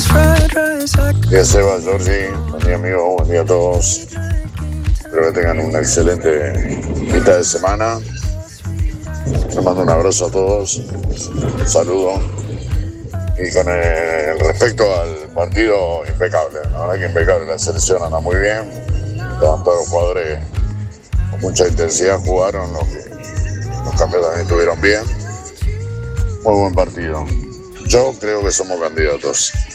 Buen día, Seba, Jordi, buen día, amigo, buen día a todos. Espero que tengan una excelente mitad de semana. Les mando un abrazo a todos, un saludo. Y con el respecto al partido, impecable. La verdad que impecable, la selección anda muy bien. Estaban todos los jugadores con mucha intensidad, jugaron, los cambios también estuvieron bien. Muy buen partido. Yo creo que somos candidatos.